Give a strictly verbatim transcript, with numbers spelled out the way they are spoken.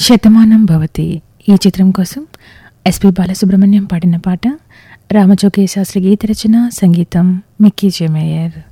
శతమానం భవతి ఈ చిత్రం కోసం ఎస్పి బాలసుబ్రహ్మణ్యం పాడిన పాట. రామజోగయ్య శాస్త్రి గీత రచన, సంగీతం మిక్కీ జే మేయర్.